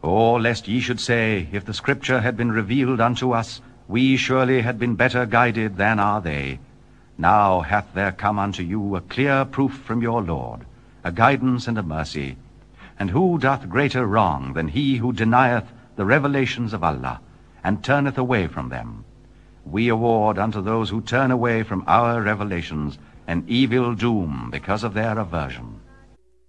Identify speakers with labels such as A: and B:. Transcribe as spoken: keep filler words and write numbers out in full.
A: Or lest ye should say, If the Scripture had been revealed unto us, we surely had been better guided than are they. Now hath there come unto you a clear proof from your Lord, a guidance and a mercy. And who doth greater wrong than he who denieth the revelations of Allah, and turneth away from them? We award unto those who turn away from our revelations an evil doom because of their aversion.